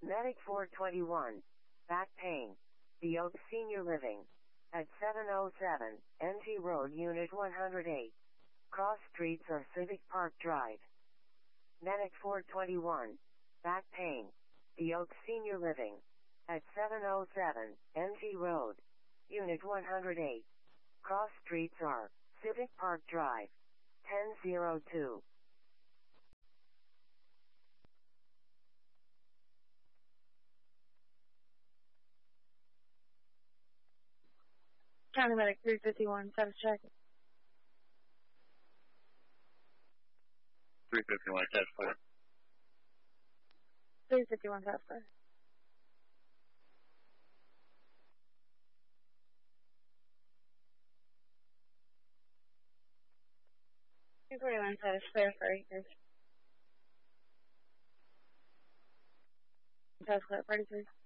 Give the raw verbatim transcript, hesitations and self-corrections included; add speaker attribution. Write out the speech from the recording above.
Speaker 1: Medic four twenty-one. Back pain. The Oak Senior Living. At seven oh seven, N T Road, Unit one hundred eight. Cross Streets or Civic Park Drive. Medic four twenty-one. Back pain. The Oak Senior Living. At seven oh seven, N T Road. Unit one hundred eight. Cross Streets or Civic Park Drive. ten oh two.
Speaker 2: County Medic three fifty-one, status check.
Speaker 3: three fifty-one, status four.
Speaker 2: three fifty-one, status four. two forty-one, status clear for acres. Status clear, forty-three.